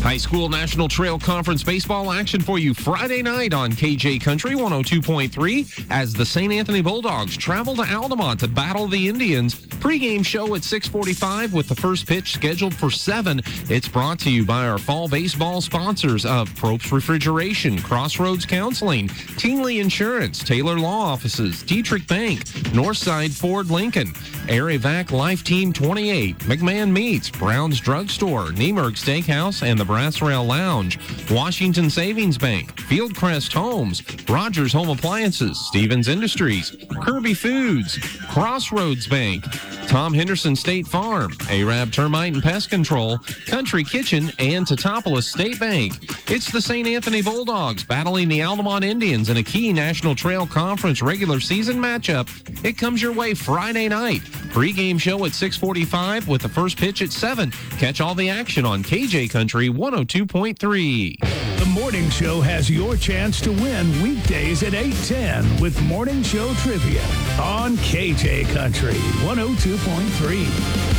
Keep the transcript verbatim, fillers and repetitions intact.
High School National Trail Conference baseball action for you Friday night on K J Country one oh two point three as the Saint Anthony Bulldogs travel to Altamont to battle the Indians. Pre-game show at six forty-five with the first pitch scheduled for seven. It's brought to you by our fall baseball sponsors of Probst Refrigeration, Crossroads Counseling, Tingley Insurance, Taylor Law Offices, Dietrich Bank, Northside Ford Lincoln, Arivac Life Team twenty-eight, McMahon Meats, Brown's Drugstore, Niemerg Steakhouse, and the Brass Rail Lounge, Washington Savings Bank, Fieldcrest Homes, Rogers Home Appliances, Stevens Industries, Kirby Foods, Crossroads Bank, Tom Henderson State Farm, Arab Termite and Pest Control, Country Kitchen, and Teutopolis State Bank. It's the Saint Anthony Bulldogs battling the Altamont Indians in a key National Trail Conference regular season matchup. It comes your way Friday night. Pre-game show at six forty-five with the first pitch at seven. Catch all the action on K J Country one oh two point three. The Morning Show has your chance to win weekdays at eight ten with Morning Show Trivia on K J Country one oh two point three.